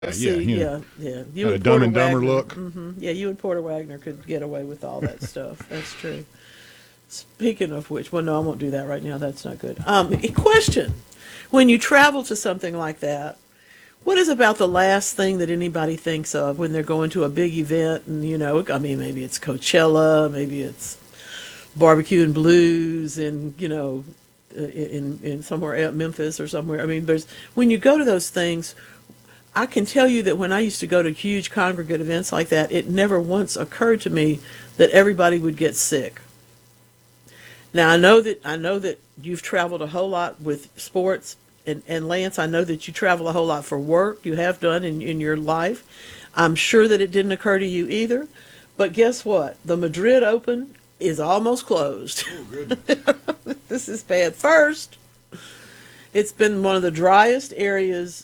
See, You yeah, yeah. You had a and Dumb Porter and Dumber Wagner, look. yeah, you and Porter Wagner could get away with all that stuff. That's true. Speaking of which, well, no, I won't do that right now. That's not good. A question: when you travel to something like that, what is about the last thing that anybody thinks of when they're going to a big event? And I mean, maybe it's Coachella, maybe it's barbecue and blues, and in somewhere at Memphis or somewhere. I mean, there's when you go to those things. I can tell you that when I used to go to huge congregate events like that, it never once occurred to me that everybody would get sick. Now I know that you've traveled a whole lot with sports, and Lance, I know that you travel a whole lot for work. You have done in your life. I'm sure that it didn't occur to you either. But guess what? The Madrid Open is almost closed. Oh, goodness. This is bad. First, it's been one of the driest areas.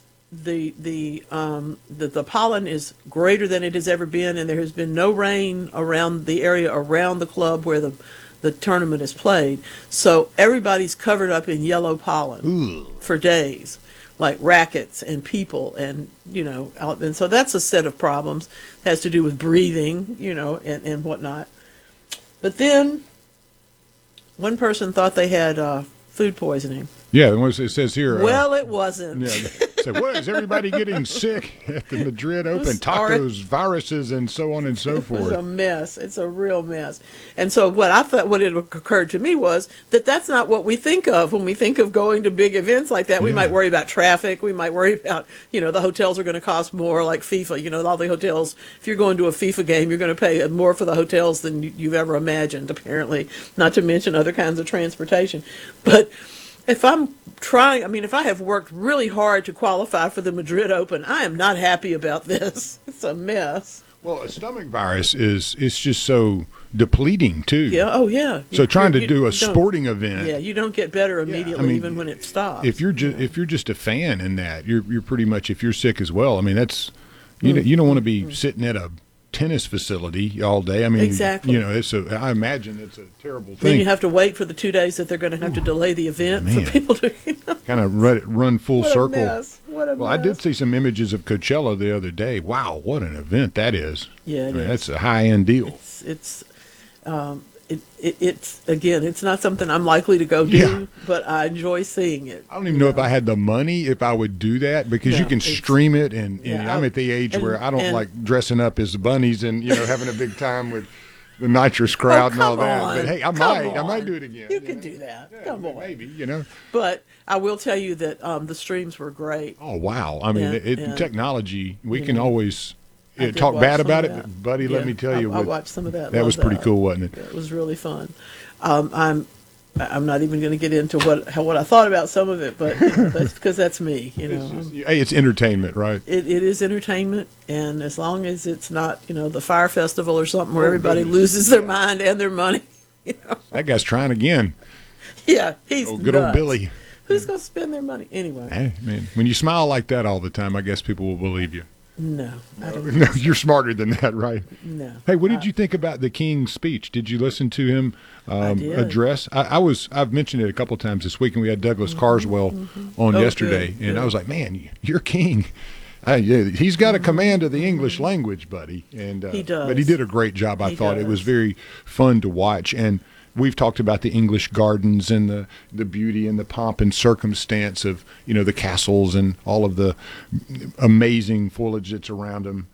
The pollen is greater than it has ever been, and there has been no rain around the area around the club where the tournament is played. So everybody's covered up in yellow pollen Ooh. for days, like rackets and people, and and so that's a set of problems. It has to do with breathing, and whatnot. But then one person thought they had food poisoning. Yeah, it says here. Well, it wasn't. Yeah. So what is everybody getting sick at the Madrid Open? Tacos, viruses, and so on and so It was forth. a mess. It's a real mess. And so what it occurred to me was that that's not what we think of when we think of going to big events like that. We might worry about traffic. We might worry about, the hotels are going to cost more, like FIFA. All the hotels, if you're going to a FIFA game, you're going to pay more for the hotels than you've ever imagined, apparently, not to mention other kinds of transportation. But if if I have worked really hard to qualify for the Madrid Open, I am not happy about this. It's a mess. Well, a stomach virus it's just so depleting too. Yeah. Oh, yeah. So trying to You do a don't- sporting event. Yeah, you don't get better immediately, even when it stops. If you're just a fan in that, you're pretty much, if you're sick as well. I mean, that's you don't want to be sitting at a tennis facility all day. I mean, Exactly. I imagine it's a terrible Then thing. you have to wait for the 2 days that they're going to have to delay the event man. for people to. Kind of run full What circle. a mess. What a Well, mess. I did see some images of Coachella the other day. Wow, what an event that is! Yeah, it is. That's a high end deal. It's again, it's not something I'm likely to go do, Yeah. but I enjoy seeing it. I don't even know if I had the money if I would do that, because you No, can it's- stream it, and Yeah, I'm at the age and- where I don't and- like dressing up as bunnies and having a big time with the nitrous crowd and all come that. on. But hey, I Come might on. do it again. You can do that. Yeah, Come on. maybe. But I will tell you that the streams were great. Oh wow! I mean, Yeah. technology. We can always I did talk watch bad some about of it, that. buddy. Let Yeah, me tell you, I watched some of that. that was Loved pretty cool, wasn't it? It was really fun. I'm not even going to get into what I thought about some of it, but that's because that's me. Hey, it's entertainment, right? It is entertainment, and as long as it's not the Fire Festival or something where everybody goodness. loses their mind and their money. That guy's trying again. Yeah, he's Oh, good old nuts. Billy. Who's going to spend their money anyway? Hey, man, when you smile like that all the time, I guess people will believe you. No, I don't. No, you're smarter than that, right? No. Hey, what did you think about the King's speech? Did you listen to him did. address? I've mentioned it a couple of times this week, and we had Douglas Carswell on Oh, yesterday, good, and good. I was like, man, you're king. Yeah, he's got a command of the English language, buddy. And He does. but he did a great job. I He thought it was does. very fun to watch, and we've talked about the English gardens and the beauty and the pomp and circumstance of the castles and all of the amazing foliage that's around them.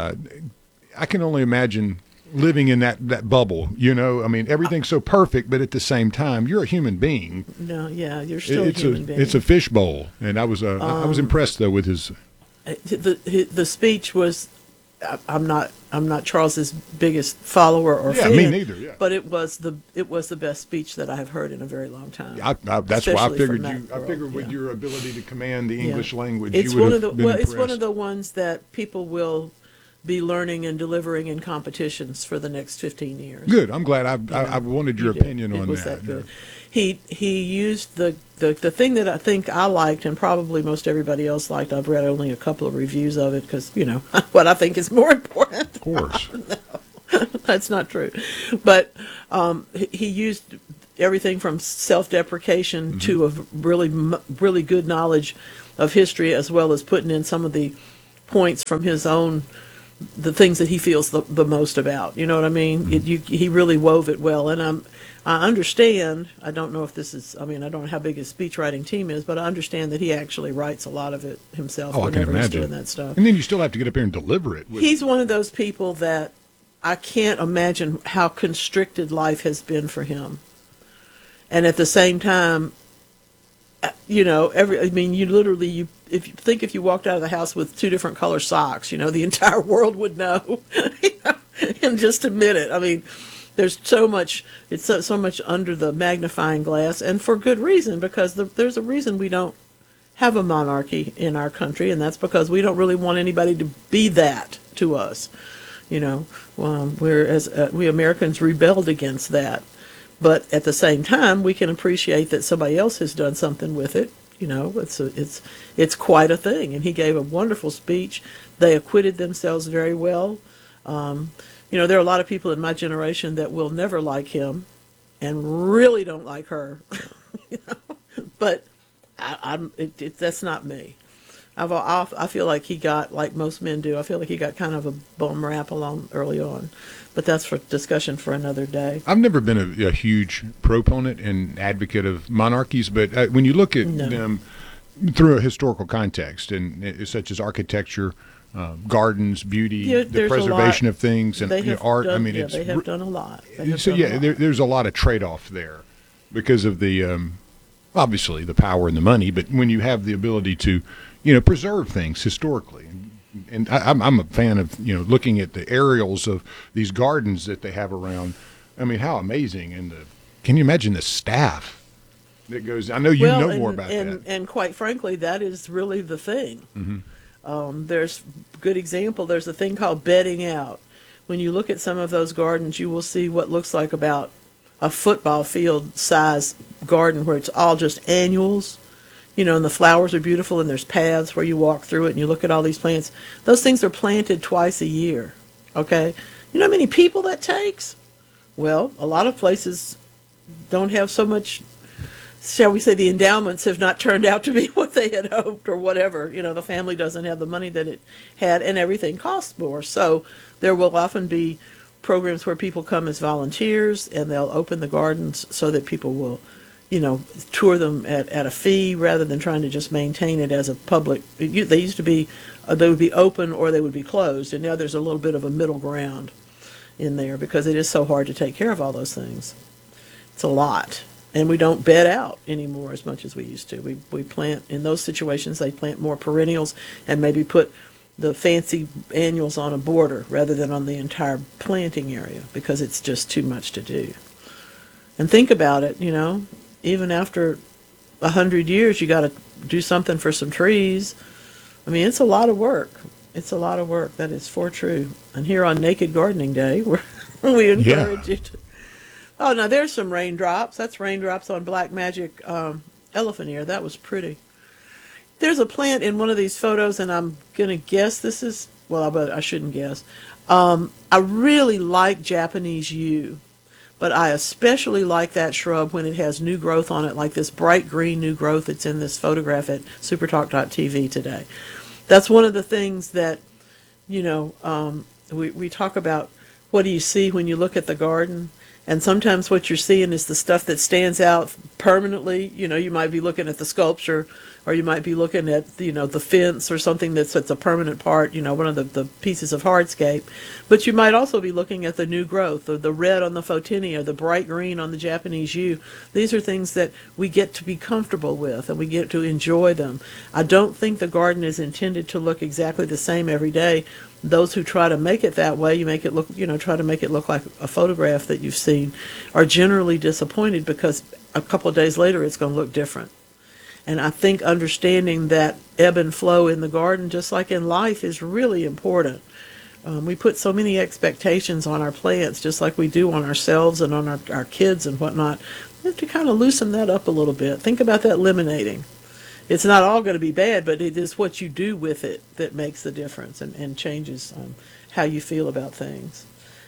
I can only imagine living in that bubble. I mean, everything's so perfect, but at the same time, you're a human being. No, yeah, you're still It's a human being. it's a fishbowl, and I was impressed though with his. The speech was. I'm not Charles's biggest follower or Yeah, fan. me neither, yeah. But it was the best speech that I have heard in a very long time. That's why I Especially figured from you. that I figured world, with yeah. your ability to command the English language, It's you would one have of the been it's one impressed. of the ones that people will be learning and delivering in competitions for the next 15 years. Good. I'm glad. I wanted your He did. opinion It on was that. good. He used the thing that I think I liked, and probably most everybody else liked. I've read only a couple of reviews of it because what I think is more important. Of course. That's not true, but he used everything from self-deprecation to a really good knowledge of history, as well as putting in some of the points from his own, the things that he feels the most about. You know what I mean? He really wove it well, and I understand. I don't know if this is. I mean, I don't know how big his speech writing team is, but I understand that he actually writes a lot of it himself. Oh, I can whenever he's imagine. doing that stuff. And then you still have to get up here and deliver it. He's one of those people that I can't imagine how constricted life has been for him, and at the same time, I mean, you literally, if you walked out of the house with two different color socks, the entire world would know, in just a minute. I mean, there's so much, it's so much under the magnifying glass, and for good reason, because there's a reason we don't have a monarchy in our country, and that's because we don't really want anybody to be that to us. Whereas we Americans rebelled against that. But at the same time, we can appreciate that somebody else has done something with it. It's quite a thing. And he gave a wonderful speech. They acquitted themselves very well. There are a lot of people in my generation that will never like him, and really don't like her. But that's not me. I feel like he got, like most men do, I feel like he got kind of a bum rap along early on. But that's for discussion for another day. I've never been a huge proponent and advocate of monarchies, but when you look at them through a historical context, and such as architecture, gardens, beauty, the preservation of things, and art. I mean, they have done a lot. There's a lot of trade-off there because of the obviously the power and the money, but when you have the ability to preserve things historically. And I'm a fan of looking at the aerials of these gardens that they have around. I mean, how amazing! And can you imagine the staff that goes? I know you know more about that. And quite frankly, that is really the thing. Mm-hmm. There's a good example. There's a thing called bedding out. When you look at some of those gardens, you will see what looks like about a football field size garden where it's all just annuals. And the flowers are beautiful, and there's paths where you walk through it, and you look at all these plants. Those things are planted twice a year, okay? You know how many people that takes? Well, a lot of places don't have so much, shall we say, the endowments have not turned out to be what they had hoped or whatever. The family doesn't have the money that it had, and everything costs more. So there will often be programs where people come as volunteers, and they'll open the gardens so that people will tour them at a fee rather than trying to just maintain it as a public. They used to be, they would be open or they would be closed, and now there's a little bit of a middle ground in there because it is so hard to take care of all those things. It's a lot, and we don't bed out anymore as much as we used to. We plant, in those situations, they plant more perennials and maybe put the fancy annuals on a border rather than on the entire planting area because it's just too much to do. And think about it, even after 100 years, you got to do something for some trees. I mean, it's a lot of work. It's a lot of work. That is for true. And here on Naked Gardening Day, we encourage you to. Oh, now there's some raindrops. That's raindrops on Black Magic elephant ear. That was pretty. There's a plant in one of these photos, and I'm going to guess this is, well, but I shouldn't guess. I really like Japanese yew. But I especially like that shrub when it has new growth on it, like this bright green new growth that's in this photograph at supertalk.tv today. That's one of the things that, we talk about, what do you see when you look at the garden? And sometimes what you're seeing is the stuff that stands out permanently. You might be looking at the sculpture, or you might be looking at, the fence or something that's a permanent part, one of the pieces of hardscape. But you might also be looking at the new growth, or the red on the photinia, the bright green on the Japanese yew. These are things that we get to be comfortable with, and we get to enjoy them. I don't think the garden is intended to look exactly the same every day. Those who try to make it that way, try to make it look like a photograph that you've seen, are generally disappointed because a couple of days later it's going to look different. And I think understanding that ebb and flow in the garden, just like in life, is really important. We put so many expectations on our plants, just like we do on ourselves and on our kids and whatnot. We have to kind of loosen that up a little bit. Think about that lemonating. It's not all going to be bad, but it is what you do with it that makes the difference and changes how you feel about things.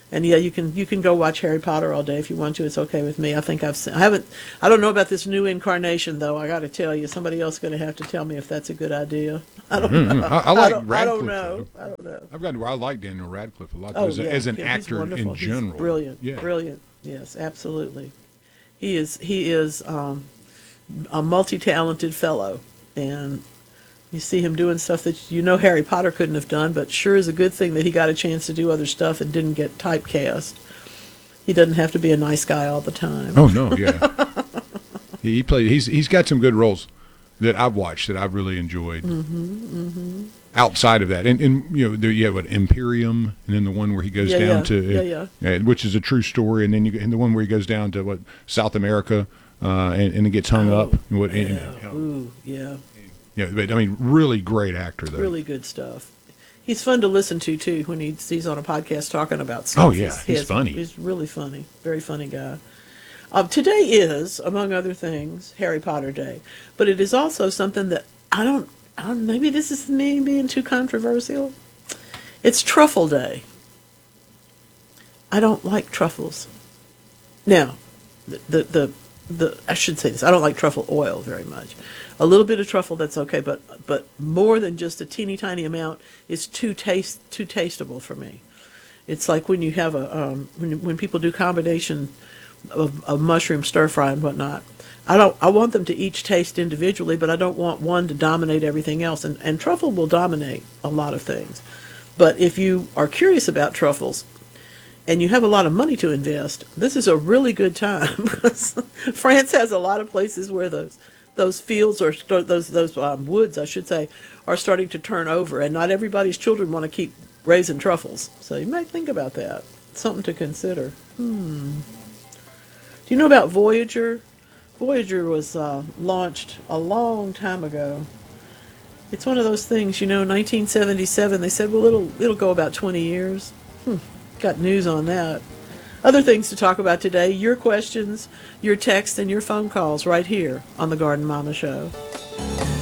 And yeah, you can go watch Harry Potter all day if you want to. It's okay with me. I think I haven't. I don't know about this new incarnation though. I got to tell you, somebody else is going to have to tell me if that's a good idea. I don't know. I like I Radcliffe. don't know. Though. I don't know. I like Daniel Radcliffe a lot Oh, as an he's actor wonderful. in general. He's brilliant. Yeah. Brilliant. Yes, absolutely. He is a multi-talented fellow, and you see him doing stuff that Harry Potter couldn't have done, but sure is a good thing that he got a chance to do other stuff and didn't get typecast. He doesn't have to be a nice guy all the time. Oh no, yeah. He's got some good roles that I've watched that I've really enjoyed. Outside of that, and you have what, Imperium, and then the one where he goes down to which is a true story, and then and the one where he goes down to South America, and it gets hung up. Ooh, yeah. Yeah, but I mean, really great actor though. Really good stuff. He's fun to listen to too when he's on a podcast talking about stuff. Oh yeah, he's funny. He's really funny. Very funny guy. Today is, among other things, Harry Potter Day, but it is also something that I don't. Maybe this is me being too controversial. It's Truffle Day. I don't like truffles. Now, the I should say this. I don't like truffle oil very much. A little bit of truffle, that's okay, but more than just a teeny tiny amount is too tasteable for me. It's like when you have when people do combination of mushroom stir fry and whatnot. I want them to each taste individually, but I don't want one to dominate everything else. And truffle will dominate a lot of things. But if you are curious about truffles and you have a lot of money to invest, this is a really good time because France has a lot of places where those fields or those woods, I should say, are starting to turn over, and not everybody's children want to keep raising truffles. So you might think about that. Something to consider. Do you know about Voyager? Voyager was launched a long time ago. It's one of those things, 1977. They said, well, it'll go about 20 years. Got news on that. Other things to talk about today, your questions, your texts, and your phone calls right here on The Garden Mama Show.